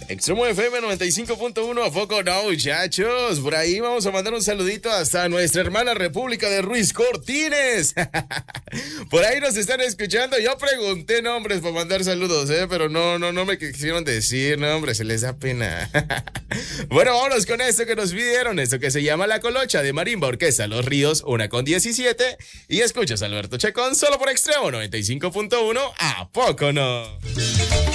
Extremo FM 95.1, ¿a poco no, muchachos? Por ahí vamos a mandar un saludito hasta nuestra hermana República de Ruiz Cortines. Por ahí nos están escuchando. Yo pregunté nombres para mandar saludos, pero no me quisieron decir, no, hombre, se les da pena. Bueno, vámonos con esto que nos pidieron, esto que se llama La Colocha de Marimba Orquesta Los Ríos, 1:17. Y escuchas a Alberto Chacón solo por Extremo 95.1, ¿a poco no?